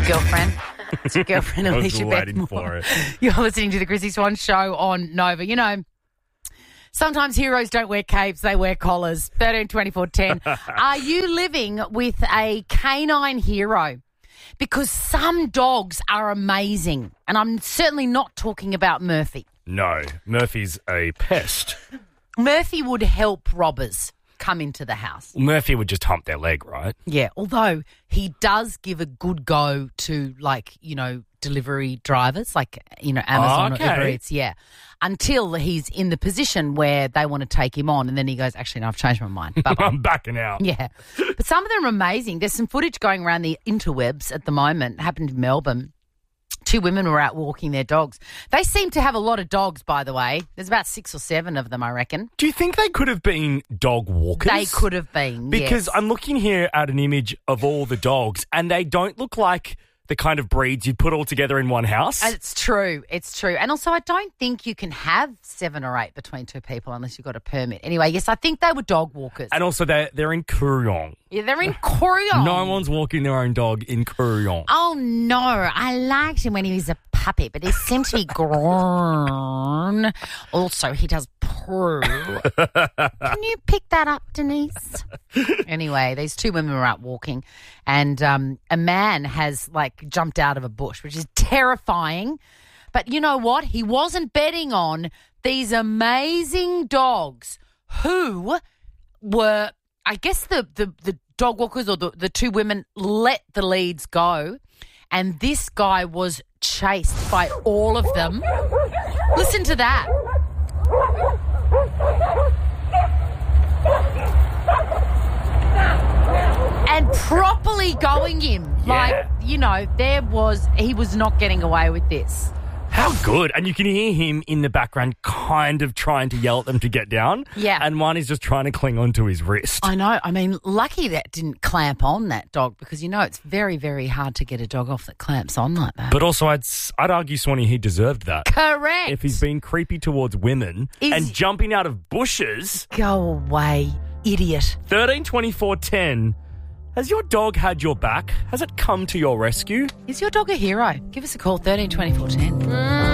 girlfriend. It's your girlfriend, I was Alicia waiting Beckmore. for it. You're listening to the Chrissy Swan Show on Nova. You know, sometimes heroes don't wear capes, they wear collars. 13 24 10. Are you living with a canine hero? Because some dogs are amazing. And I'm certainly not talking about Murphy. No, Murphy's a pest. Murphy would help robbers come into the house. Murphy would just hump their leg, right? Yeah, although he does give a good go to, delivery drivers, Amazon or Uber Eats, yeah, until he's in the position where they want to take him on, and then he goes, actually, no, I've changed my mind. Bye-bye. I'm backing out. Yeah. But some of them are amazing. There's some footage going around the interwebs at the moment. It happened in Melbourne. 2 women were out walking their dogs. They seem to have a lot of dogs, by the way. There's about 6 or 7 of them, I reckon. Do you think they could have been dog walkers? They could have been, Because yes. I'm looking here at an image of all the dogs, and they don't look like the kind of breeds you'd put all together in one house. It's true. It's true. And also, I don't think you can have 7 or 8 between 2 people unless you've got a permit. Anyway, yes, I think they were dog walkers. And also, they're in Kooryong. Yeah, they're in Kooryong. No one's walking their own dog in Kooryong. Oh, no. I liked him when he was a puppy, but he seemed to be grown. Also, he does poo. Can you pick that up, Denise? Anyway, these 2 women were out walking, and a man has, jumped out of a bush, which is terrifying. But you know what? He wasn't betting on these amazing dogs who were, I guess, the dog walkers or the 2 women let the leads go, and this guy was chased by all of them. Listen to that. And properly going him. Yeah. He was not getting away with this. How good. And you can hear him in the background kind of trying to yell at them to get down. Yeah. And one is just trying to cling onto his wrist. I know. I mean, lucky that didn't clamp on that dog because, it's very, very hard to get a dog off that clamps on like that. But also, I'd argue, Swanee, he deserved that. Correct. If he's been creepy towards women and jumping out of bushes. Go away, idiot. 13 24 10. Has your dog had your back? Has it come to your rescue? Is your dog a hero? Give us a call, 13 24 10.